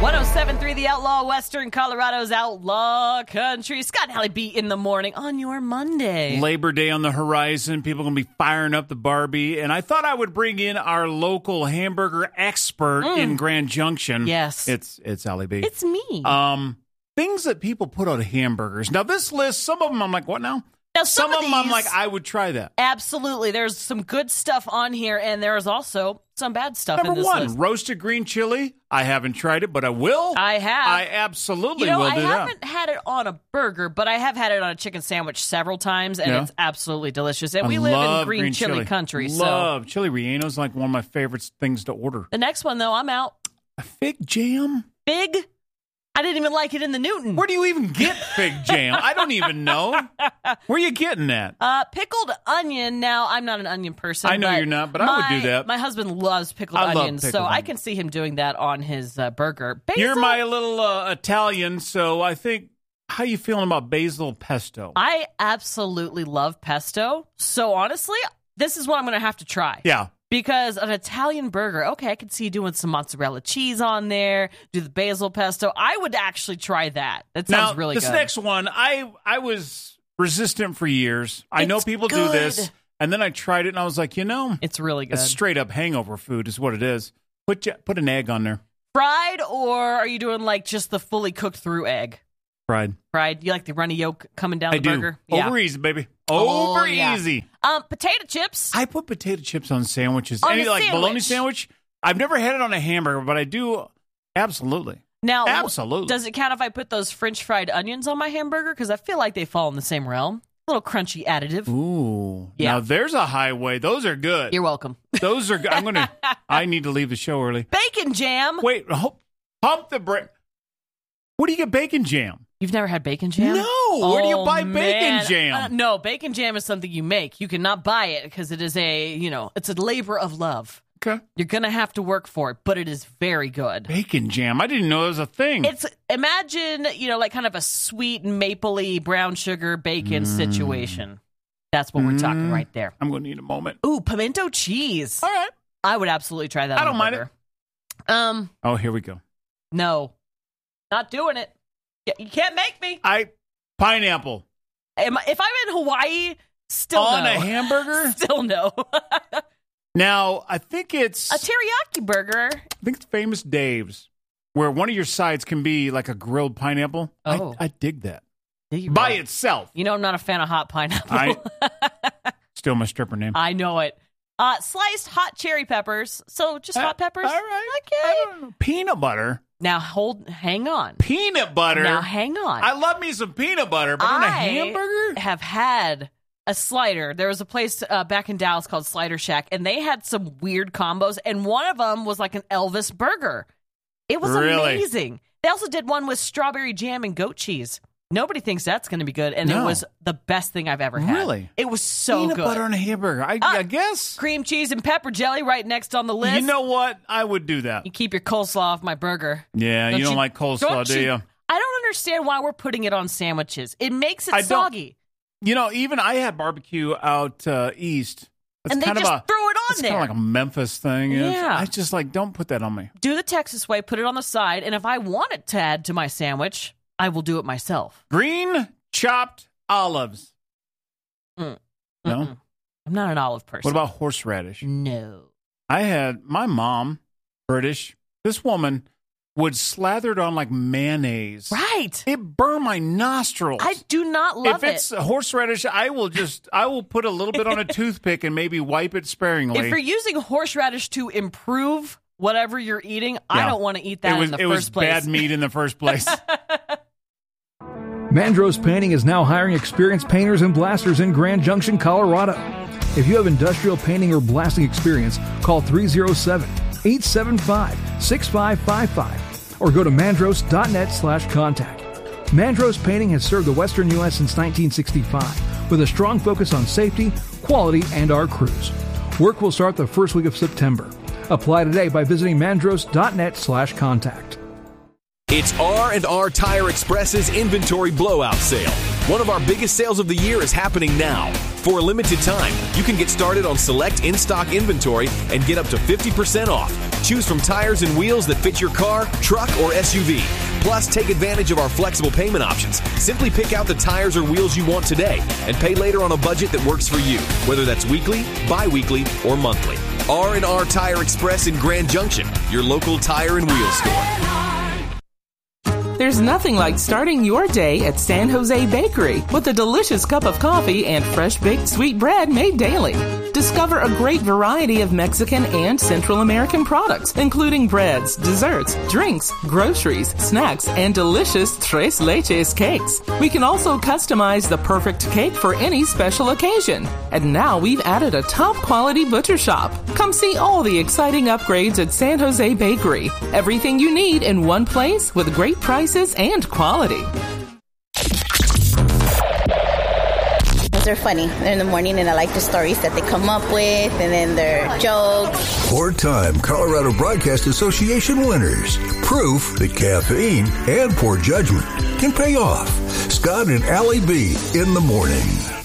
107.3 The Outlaw, Western Colorado's Outlaw Country. Scott and Hallie B in the morning on your Monday. Labor Day on the horizon. People are going to be firing up the Barbie. And I thought I would bring in our local hamburger expert in Grand Junction. Yes. It's Hallie B. It's me. Things that people put on hamburgers. Now, this list, some of them I'm like, what now? Now, some of them I'm like, I would try that. Absolutely. There's some good stuff on here, and there's also some bad stuff in this list. Number one, roasted green chili. I haven't tried it, but I will. I have. I absolutely will do that. I haven't had it on a burger, but I have had it on a chicken sandwich several times, and it's absolutely delicious. And we live in green chili country. Love chili rellenos, like one of my favorite things to order. The next one, though, I'm out. A fig jam? Fig? I didn't even like it in the Newton. Where do you even get fig jam? I don't even know. Where are you getting that? Pickled onion. Now, I'm not an onion person. I know you're not, but I would do that. My husband loves pickled onions, so I can see him doing that on his burger. Basil? You're my little Italian, so I think, how you feeling about basil pesto? I absolutely love pesto. So honestly, this is what I'm going to have to try. Yeah. Because an Italian burger, okay, I could see doing some mozzarella cheese on there, do the basil pesto. I would actually try that. That sounds really good. This next one, I was resistant for years. I know people do this, and then I tried it, and I was like, it's really good. It's straight up hangover food is what it is. Put an egg on there. Fried, or are you doing like just the fully cooked through egg? Fried. You like the runny yolk coming down the burger? Over easy, baby. Over easy. Potato chips. I put potato chips on sandwiches. Any like bologna sandwich? I've never had it on a hamburger, but I do absolutely. Now, absolutely. Does it count if I put those French fried onions on my hamburger? Because I feel like they fall in the same realm. A little crunchy additive. Ooh. Yeah. Now there's a highway. Those are good. You're welcome. Those are good. I need to leave the show early. Bacon jam. Wait, pump the brake. Where do you get bacon jam? You've never had bacon jam? No. Where do you buy bacon jam? No, bacon jam is something you make. You cannot buy it because it is it's a labor of love. Okay. You're going to have to work for it, but it is very good. Bacon jam. I didn't know it was a thing. Imagine, like kind of a sweet, mapley, brown sugar bacon situation. That's what we're talking right there. I'm going to need a moment. Ooh, pimento cheese. All right. I would absolutely try that. I don't mind it. Oh, here we go. No. Not doing it. You can't make me. Pineapple. If I'm in Hawaii, still on no. a hamburger? Still no. Now, I think it's... a teriyaki burger. I think it's Famous Dave's, where one of your sides can be like a grilled pineapple. Oh. I dig that. By itself. I'm not a fan of hot pineapple. Still my stripper name. I know it. Sliced hot cherry peppers. So just hot peppers? All right. Okay. Peanut butter. Now hang on. Peanut butter? Now hang on. I love me some peanut butter, but on a hamburger? I have had a slider. There was a place back in Dallas called Slider Shack, and they had some weird combos, and one of them was like an Elvis burger. It was amazing. They also did one with strawberry jam and goat cheese. Nobody thinks that's going to be good, and it was the best thing I've ever had. Really? It was so good. Peanut butter on a hamburger, I guess. Cream cheese and pepper jelly right next on the list. You know what? I would do that. You keep your coleslaw off my burger. Yeah, you don't like coleslaw, do you? I don't understand why we're putting it on sandwiches. It makes it soggy. Even I had barbecue out east. And they just throw it on there. It's kind of like a Memphis thing. Yeah. I just don't put that on me. Do the Texas way, put it on the side, and if I want it to add to my sandwich, I will do it myself. Green chopped olives. No? I'm not an olive person. What about horseradish? No. I had my mom, British, this woman would slather it on like mayonnaise. Right. It burned my nostrils. I do not love it. If it's horseradish, I will put a little bit on a toothpick and maybe wipe it sparingly. If you're using horseradish to improve whatever you're eating, I don't want to eat that in the first place. It was bad meat in the first place. Mandros Painting is now hiring experienced painters and blasters in Grand Junction, Colorado. If you have industrial painting or blasting experience, call 307-875-6555 or go to mandros.net/contact. Mandros Painting has served the Western U.S. since 1965 with a strong focus on safety, quality, and our crews. Work will start the first week of September. Apply today by visiting mandros.net/contact. It's R&R Tire Express's inventory blowout sale. One of our biggest sales of the year is happening now. For a limited time, you can get started on select in-stock inventory and get up to 50% off. Choose from tires and wheels that fit your car, truck, or SUV. Plus, take advantage of our flexible payment options. Simply pick out the tires or wheels you want today and pay later on a budget that works for you, whether that's weekly, bi-weekly, or monthly. R&R Tire Express in Grand Junction, your local tire and wheel store. There's nothing like starting your day at San Jose Bakery with a delicious cup of coffee and fresh-baked sweet bread made daily. Discover a great variety of Mexican and Central American products, including breads, desserts, drinks, groceries, snacks, and delicious Tres Leches cakes. We can also customize the perfect cake for any special occasion. And now we've added a top-quality butcher shop. Come see all the exciting upgrades at San Jose Bakery. Everything you need in one place with great prices and quality. They're funny. They're in the morning, and I like the stories that they come up with, and then their jokes. 4-time Colorado Broadcast Association winners. Proof that caffeine and poor judgment can pay off. Scott and Allie B in the morning.